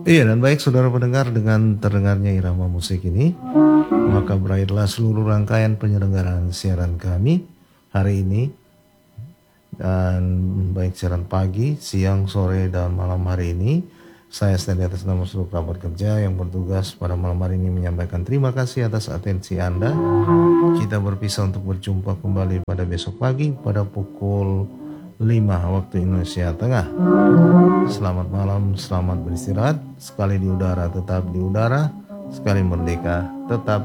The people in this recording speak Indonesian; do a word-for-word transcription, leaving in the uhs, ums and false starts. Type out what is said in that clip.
Iya, dan baik saudara pendengar, dengan terdengarnya irama musik ini, maka berakhirlah seluruh rangkaian penyelenggaraan siaran kami hari ini. Dan baik siaran pagi, siang, sore, dan malam hari ini, saya sendiri atas nama seluruh kerabat kerja yang bertugas pada malam hari ini menyampaikan terima kasih atas atensi Anda. Kita berpisah untuk berjumpa kembali pada besok pagi pada pukul lima waktu Indonesia Tengah. Selamat malam, selamat beristirahat. Sekali di udara tetap di udara, sekali merdeka tetap